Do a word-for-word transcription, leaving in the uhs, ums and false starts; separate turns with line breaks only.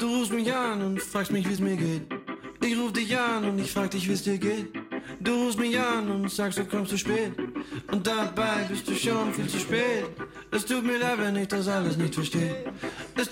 Du rufst mich an und fragst mich, wie's mir geht. Ich ruf dich an und ich frag dich, wie's dir geht. Du rufst mich an und sagst, du kommst zu spät. Und dabei bist du schon viel zu spät. Es tut mir leid, wenn ich das alles nicht verstehe. Es